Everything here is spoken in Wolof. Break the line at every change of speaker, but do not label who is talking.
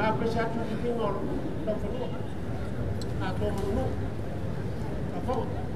applichat tuuti ci noonu donc fa a to mo nu a fo